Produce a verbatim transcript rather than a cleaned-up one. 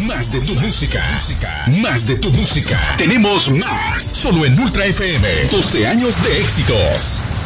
Más de tu música. Más de tu música. Tenemos más. Solo en Ultra F M. doce años de éxitos.